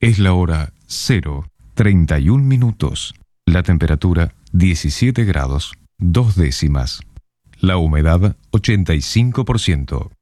Es la hora 0:31. La temperatura 17 grados 2 décimas. La humedad 85%.